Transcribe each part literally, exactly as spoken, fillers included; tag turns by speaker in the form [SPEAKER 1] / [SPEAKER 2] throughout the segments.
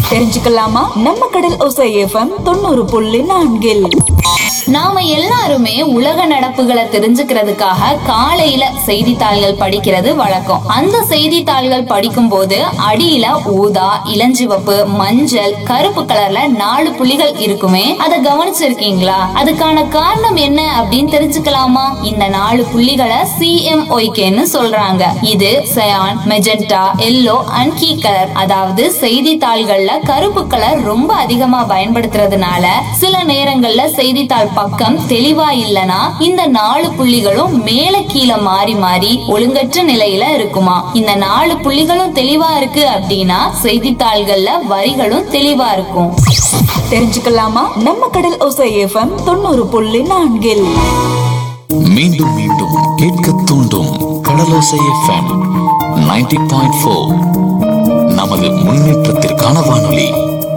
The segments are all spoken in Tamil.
[SPEAKER 1] தெரிஞ்சுக்கலாமா? நம்ம கடல் ஓசை எஃப்எம் தொண்ணூறு புள்ளி நான்கில்
[SPEAKER 2] நாம எல்லாருமே உலக நடப்புகளை தெரிஞ்சுக்கிறதுக்காக காலையில செய்தித்தாள்கள் படிக்கிறது வழக்கம். அந்த செய்தித்தாள்கள் படிக்கும் போது அடியில ஊதா, இளஞ்சிவப்பு, மஞ்சள், கருப்பு கலர்ல நாலு புள்ளிகள் இருக்குமே, அதை கவனிச்சிருக்கீங்களா? அதுக்கான காரணம் என்ன அப்படின்னு தெரிஞ்சுக்கலாமா? இந்த நாலு புள்ளிகளை சி எம் ஒய் கேன்னு சொல்றாங்க. இது cyan, magenta, yellow and key colour. அதாவது செய்தித்தாள்கள்ல கருப்பு கலர் ரொம்ப அதிகமா பயன்படுத்துறதுனால சில நேரங்கள்ல செய்தித்தாள் பக்கம் தெளிவா இல்லனா இந்த நாலு புள்ளிகளும் மேல கீழே மாறி மாறி ஒழுங்கற்ற நிலையில இருக்குமா. இந்த நாலு புள்ளிகளும் தெளிவா இருக்கு அப்படின்னா செய்தித்தாள்கள்ல வரிகளும் தெளிவா இருக்கும்.
[SPEAKER 1] தெரிஞ்சுக்கலாமா? நம்ம கடல் ஓசை எஃப்எம் தொண்ணூறு புள்ளி நான்கில்
[SPEAKER 3] மீண்டும் மீண்டும் கேட்க தூண்டும் கடலோசை எஃப்எம் நைன்டி பாயிண்ட் ஃபோர். நமது முன்னேற்றத்திற்கான வானொலி.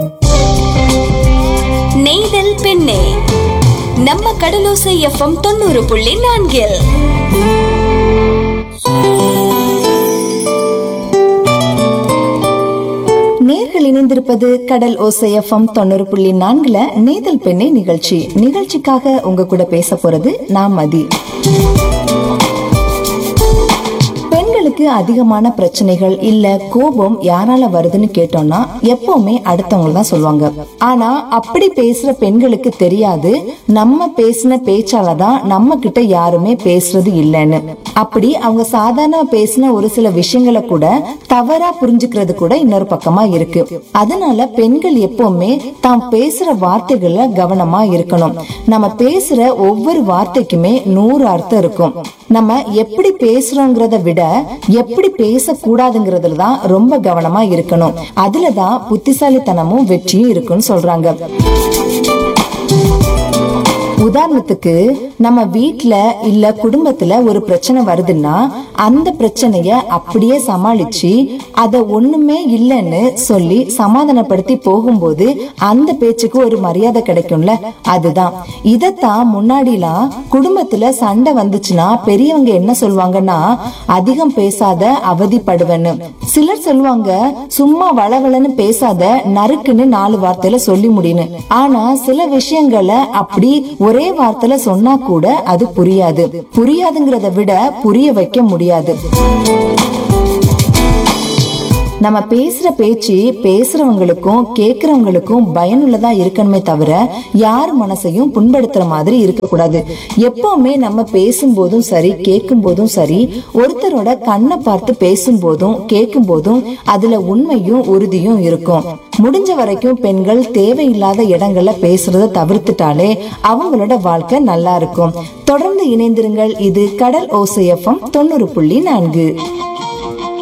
[SPEAKER 4] நெய்தல் பெண்ணே நம்ம கடலோசை எஃப்எம் தொண்ணூறு புள்ளி நான்கில்.
[SPEAKER 5] நேர்கள் இணைந்திருப்பது கடல் ஓசை எஃப்எம் தொண்ணூறு புள்ளி நான்குல நெய்தல் பெண்ணே நிகழ்ச்சி. நிகழ்ச்சிக்காக உங்க கூட பேச போறது நான் மதி. பெண்களுக்கு அதிகமான பிரச்சனைகள் இல்ல கோபம் யாரால வருதுன்னு கேட்டோம்னா எப்பவுமே அடுத்தவங்க தான் சொல்லுவாங்க. ஆனா அப்படி பேசுற பெண்களுக்கு தெரியாது நம்ம பேசின பேச்சாலதான் நம்ம கிட்ட யாருமே பேசுறது இல்லைன்னு. அப்படி அவங்க சாதாரண பேசின ஒரு சில விஷயங்களை கூட தவறா புரிஞ்சுக்கிறது கூட இன்னொரு பக்கமா இருக்கு. அதனால பெண்கள் எப்பவுமே தாம் பேசுற வார்த்தைகளை கவனமா இருக்கணும். நம்ம பேசுற ஒவ்வொரு வார்த்தைக்குமே நூறு அர்த்தம் இருக்கும். நம்ம எப்படி பேசுறோங்கிறத விட எப்படி பேசக்கூடாதுங்கிறதுல தான் ரொம்ப கவனமா இருக்கணும். அதுலதான் புத்திசாலித்தனமும் வெற்றியும் இருக்குன்னு சொல்றாங்க. உதாரணத்துக்கு நம்ம வீட்டுல இல்ல குடும்பத்துல ஒரு பிரச்சனை வருதுன்னா அந்த பிரச்சனைய அப்படியே சமாளிச்சு அத ஒண்ணுமே இல்லைன்னு சொல்லி சமாதானப்படுத்தி போகும்போது அந்த பேச்சுக்கு ஒரு மரியாதை கிடைக்கும்ல, அதுதான். இதத்தான் முன்னாடிலாம் குடும்பத்துல சண்டை வந்துச்சுன்னா பெரியவங்க என்ன சொல்லுவாங்கன்னா, அதிகம் பேசாத அவதிப்படுவேன்னு. சிலர் சொல்லுவாங்க, சும்மா வளவளன்னு பேசாத, நறுக்குன்னு நாலு வார்த்தையில சொல்லி முடியுன்னு. ஆனா சில விஷயங்களை அப்படி ஒரே வார்த்தையில சொன்னா கூட அது புரியாது. புரியாதுங்கிறத விட புரிய வைக்க முடியாது. நம்ம பேசுற பேச்சு பேசுறவங்களுக்கும் கேக்குறவங்களுக்கும் பயனுள்ளதா இருக்கணுமே தவிர யார் மனசையும் புண்படுத்துற மாதிரி இருக்க கூடாது. எப்பவுமே நம்ம பேசும்போதும் சரி கேட்கும் போதும் சரி ஒருத்தரோட கண்ணை பார்த்து பேசும் போதும் கேட்கும் போதும் அதுல உண்மையும் உறுதியும் இருக்கும். முடிஞ்ச வரைக்கும் பெண்கள் தேவையில்லாத இடங்கள்ல பேசுறத தவிர்த்துட்டாலே அவங்களோட வாழ்க்கை நல்லா இருக்கும். தொடர்ந்து இணைந்திருங்கள். இது கடல் ஓசை எஃப்எம் தொண்ணூறு புள்ளி நான்கு.